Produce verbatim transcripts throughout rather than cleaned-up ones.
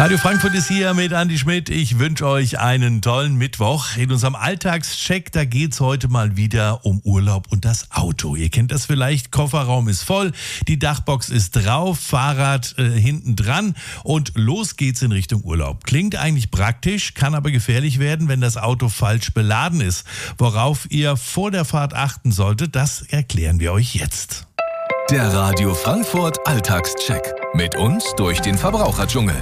Radio Frankfurt ist hier mit Andi Schmidt. Ich wünsche euch einen tollen Mittwoch. In unserem Alltagscheck, da geht's heute mal wieder um Urlaub und das Auto. Ihr kennt das vielleicht, Kofferraum ist voll, die Dachbox ist drauf, Fahrrad äh, hinten dran und los geht's in Richtung Urlaub. Klingt eigentlich praktisch, kann aber gefährlich werden, wenn das Auto falsch beladen ist. Worauf ihr vor der Fahrt achten solltet, das erklären wir euch jetzt. Der Radio Frankfurt Alltagscheck. Mit uns durch den Verbraucherdschungel.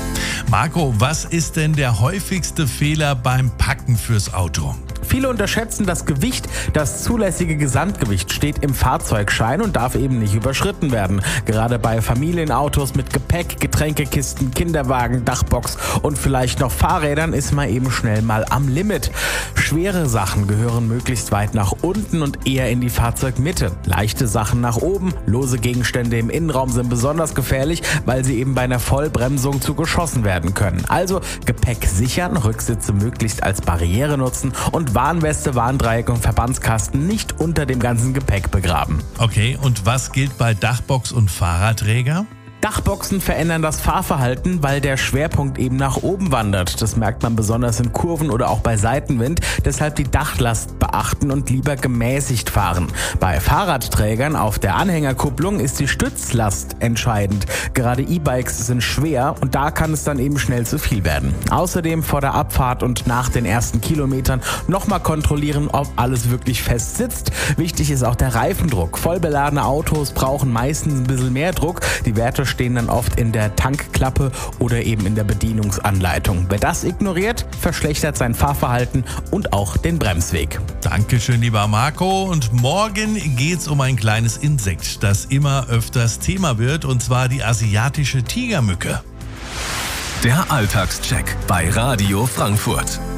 Marco, was ist denn der häufigste Fehler beim Packen fürs Auto? Viele unterschätzen das Gewicht. Das zulässige Gesamtgewicht steht im Fahrzeugschein und darf eben nicht überschritten werden. Gerade bei Familienautos mit Gepäck, Getränkekisten, Kinderwagen, Dachbox und vielleicht noch Fahrrädern ist man eben schnell mal am Limit. Schwere Sachen gehören möglichst weit nach unten und eher in die Fahrzeugmitte. Leichte Sachen nach oben. Lose Gegenstände im Innenraum sind besonders gefährlich, weil sie eben bei einer Vollbremsung zu geschossen werden können. Also Gepäck sichern, Rücksitze möglichst als Barriere nutzen und Warnweste, Warndreieck und Verbandskasten nicht unter dem ganzen Gepäck begraben. Okay, und was gilt bei Dachbox und Fahrradträger? Dachboxen verändern das Fahrverhalten, weil der Schwerpunkt eben nach oben wandert. Das merkt man besonders in Kurven oder auch bei Seitenwind. Deshalb die Dachlast beachten und lieber gemäßigt fahren. Bei Fahrradträgern auf der Anhängerkupplung ist die Stützlast entscheidend. Gerade E-Bikes sind schwer und da kann es dann eben schnell zu viel werden. Außerdem vor der Abfahrt und nach den ersten Kilometern nochmal kontrollieren, ob alles wirklich fest sitzt. Wichtig ist auch der Reifendruck. Vollbeladene Autos brauchen meistens ein bisschen mehr Druck. Die Werte stehen dann oft in der Tankklappe oder eben in der Bedienungsanleitung. Wer das ignoriert, verschlechtert sein Fahrverhalten und auch den Bremsweg. Dankeschön, lieber Marco. Und morgen geht's um ein kleines Insekt, das immer öfters Thema wird, und zwar die asiatische Tigermücke. Der Alltagscheck bei Radio Frankfurt.